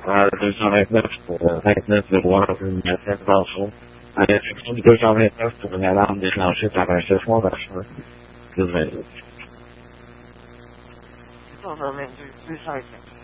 229 pour 29,1 d'enfants. À l'instruction du 229 pour une alarme déclenchée par un chiffon d'achat. Plus 28. 222, 205.